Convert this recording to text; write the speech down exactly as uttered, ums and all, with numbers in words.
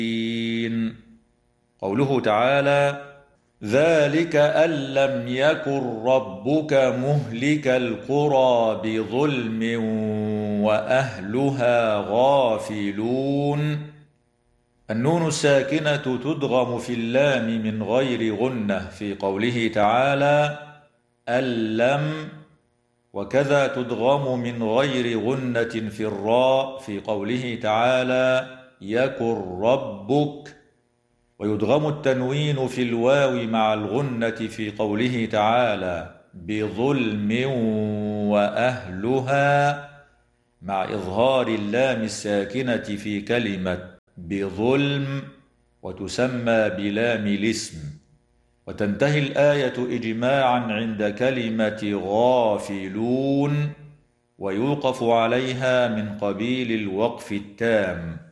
قوله تعالى: ذلك أن لم يكن ربك مهلك القرى بظلم وأهلها غافلون. النون الساكنة تدغم في اللام من غير غنة في قوله تعالى أن لم، وكذا تدغم من غير غنة في الراء في قوله تعالى يكن ربك، ويدغم التنوين في الواو مع الغنة في قوله تعالى بظلم وأهلها، مع إظهار اللام الساكنة في كلمة بظلم، وتسمى بلام الاسم. وتنتهي الآية إجماعا عند كلمة غافلون، ويوقف عليها من قبيل الوقف التام.